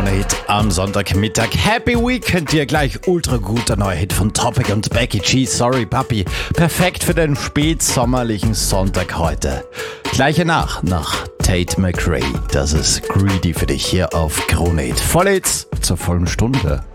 Krone-Hit am Sonntagmittag. Happy Weekend dir gleich. Ultra guter neuer Hit von Topic und Becky G. Sorry Papi. Perfekt für den spätsommerlichen Sonntag heute. Gleiche nach Tate McRae. Das ist Greedy für dich hier auf Krone-Hit. Voll Hits zur vollen Stunde.